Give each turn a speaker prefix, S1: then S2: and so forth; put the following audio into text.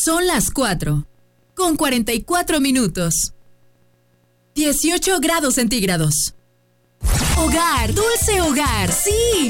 S1: Son las 4, con 44 minutos. 18 grados centígrados. Hogar, dulce hogar, sí.